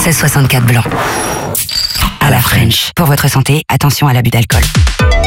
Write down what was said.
1664 blanc. À la French. Pour votre santé, attention à l'abus d'alcool.